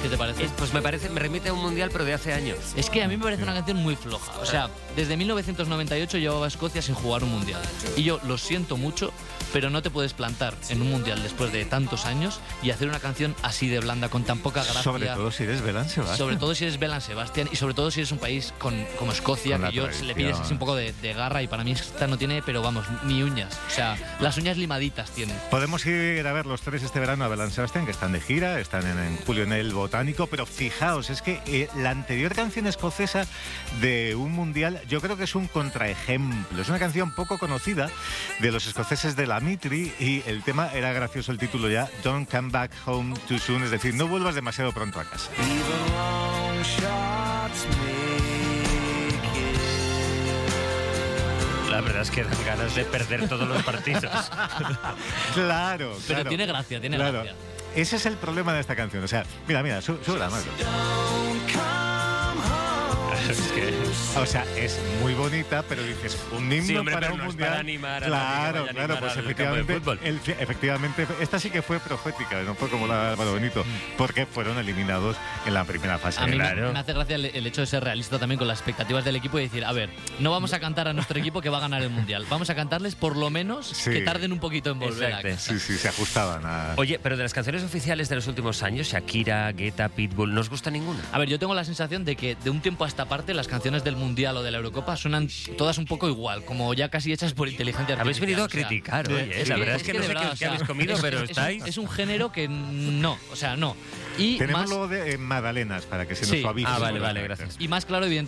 ¿Qué te parece? Pues me remite a un mundial, pero de hace años. Es que a mí me parece una canción muy floja. O sea, desde 1998 llevaba Escocia sin jugar un mundial. Y yo lo siento mucho, pero no te puedes plantar en un mundial después de tantos años y hacer una canción así de blanda, con tan poca gracia. Sobre todo si eres Belén Sebastián. Sobre todo si eres Belén Sebastián y sobre todo si eres un país como Escocia, Con que yo le pides así un poco de garra, y para mí esta no tiene, pero vamos, ni uñas. O sea, las uñas limaditas tienen. Podemos ir a ver los tres este verano a Belén Sebastián, que están de gira, están en julio en el Botánico, pero fijaos, es que la anterior canción escocesa de un mundial, yo creo que es un contraejemplo. Es una canción poco conocida de los escoceses de la Mitri, y el tema era gracioso, el título ya, Don't Come Back Home Too Soon, es decir, no vuelvas demasiado pronto a casa. La verdad es que dan ganas de perder todos los partidos. Claro, Pero claro. tiene gracia, tiene Claro. gracia. Ese es el problema de esta canción. O sea, mira, sube la mano. Es que... O sea, es muy bonita, pero dices, un himno Sí, hombre, para pero un no es mundial. para animar a claro, nadie que vaya a claro, animar pues al campo de fútbol. efectivamente, esta sí que fue profética, no fue como la de Álvaro Benito, porque fueron eliminados en la primera fase. A mí Claro. me hace gracia el hecho de ser realista también con las expectativas del equipo y decir, a ver, no vamos a cantar a nuestro equipo que va a ganar el mundial, vamos a cantarles por lo menos Sí. que tarden un poquito en volver Exacto. a casa. Sí, se ajustaban a... Oye, pero de las canciones oficiales de los últimos años, Shakira, Guetta, Pitbull, ¿no os gusta ninguna? A ver, yo tengo la sensación de que de un tiempo a esta parte las canciones del Mundial o de la Eurocopa suenan todas un poco igual, como ya casi hechas por inteligencia artificial. Habéis venido a o sea, criticar, oye, es la verdad es que no de sé verdad, qué o sea, habéis comido, pero estáis... Es un género que no, o sea, no. Y Tenemos más, luego de magdalenas para que se nos Sí. suavice. Ah, vale, gracias. y más claro, evidentemente,